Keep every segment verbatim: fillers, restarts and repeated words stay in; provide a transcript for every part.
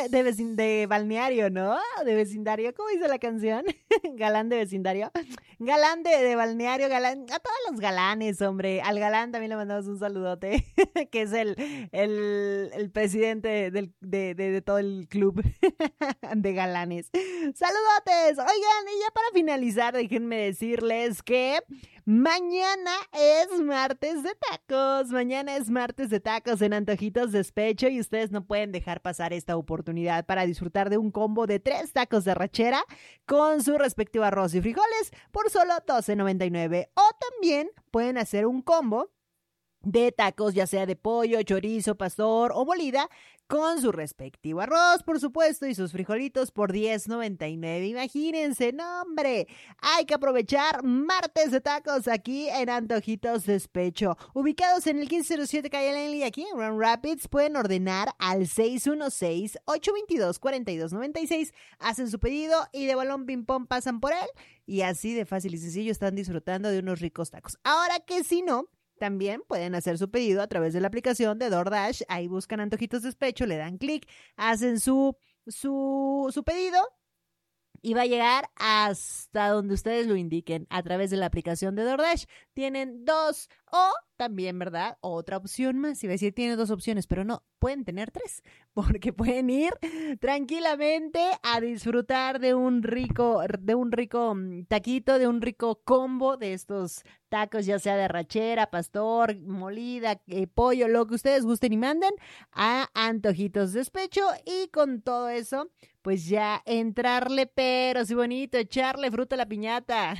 de, vecin- de balneario, ¿no? De vecindario, ¿cómo dice la canción? Galán de vecindario. Galán de, de balneario, galán. A todos los galanes, hombre. Al galán también le mandamos un saludote, que es el, el, el presidente del, de, de, de todo el club de galanes. Saludotes. Oigan, y ya para finalizar, déjenme decirles que mañana es martes de tacos. Mañana es martes de tacos en Antojitos Despecho y ustedes no pueden dejar pasar esta oportunidad para disfrutar de un combo de tres tacos de arrachera con su respectivo arroz y frijoles por solo doce noventa y nueve. O también pueden hacer un combo de tacos, ya sea de pollo, chorizo, pastor o molida, con su respectivo arroz, por supuesto, y sus frijolitos por diez noventa y nueve. Imagínense, no hombre, hay que aprovechar martes de tacos aquí en Antojitos Despecho. Ubicados en el quince cero siete Calle Lenly, aquí en Grand Rapids, pueden ordenar al seis uno seis, ocho dos dos, cuatro dos nueve seis, hacen su pedido y de balón ping pong pasan por él y así de fácil y sencillo están disfrutando de unos ricos tacos. Ahora que si no, también pueden hacer su pedido a través de la aplicación de DoorDash. Ahí buscan Antojitos Despecho, le dan clic, hacen su, su, su pedido y va a llegar hasta donde ustedes lo indiquen a través de la aplicación de DoorDash. Tienen dos o también, ¿verdad? Otra opción más. Iba a decir, tienen dos opciones, pero no, pueden tener tres, porque pueden ir tranquilamente a disfrutar de un rico, de un rico taquito, de un rico combo de estos tacos, ya sea de arrachera, pastor, molida, eh, pollo, lo que ustedes gusten y manden a Antojitos Despecho y con todo eso, pues ya entrarle, pero sí bonito, echarle fruta a la piñata.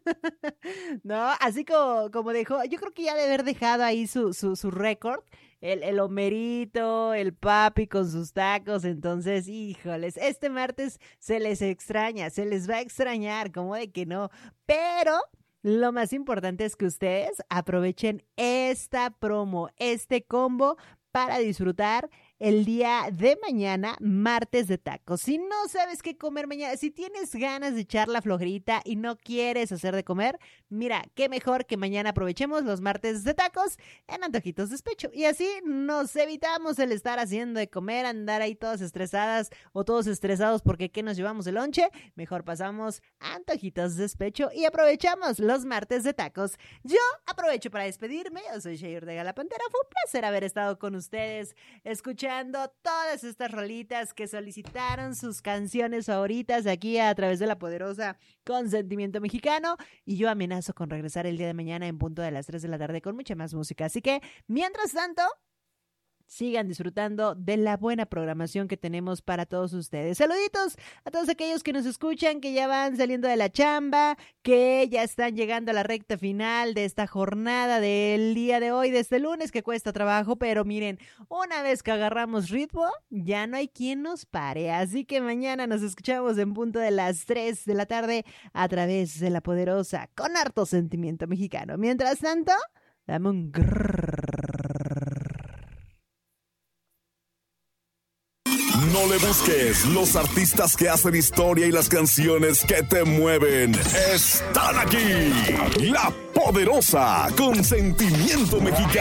No, así como, como dejó, yo creo que ya de haber dejado ahí su, su, su récord, el, el Homerito, el papi con sus tacos. Entonces, híjoles, este martes se les extraña, se les va a extrañar, como de que no, pero lo más importante es que ustedes aprovechen esta promo, este combo para disfrutar el día de mañana, martes de tacos. Si no sabes qué comer mañana, si tienes ganas de echar la flojerita y no quieres hacer de comer, mira, qué mejor que mañana aprovechemos los martes de tacos en Antojitos Despecho. Y así nos evitamos el estar haciendo de comer, andar ahí todas estresadas o todos estresados porque ¿qué nos llevamos de lonche? Mejor pasamos a Antojitos Despecho y aprovechamos los martes de tacos. Yo aprovecho para despedirme. Yo soy Shey Ortega la Pantera. Fue un placer haber estado con ustedes escuchando todas estas rolitas que solicitaron, sus canciones favoritas aquí a través de la poderosa Consentimiento Mexicano, y yo amenazo con regresar el día de mañana en punto de las tres de la tarde con mucha más música. Así que, mientras tanto, sigan disfrutando de la buena programación que tenemos para todos ustedes. Saluditos a todos aquellos que nos escuchan, que ya van saliendo de la chamba, que ya están llegando a la recta final de esta jornada del día de hoy, de este lunes, que cuesta trabajo, pero miren, una vez que agarramos ritmo, ya no hay quien nos pare. Así que mañana nos escuchamos en punto de las tres de la tarde a través de la poderosa con harto sentimiento mexicano. Mientras tanto, dame un grrr. No le busques, los artistas que hacen historia y las canciones que te mueven están aquí. La poderosa Consentimiento Mexicano.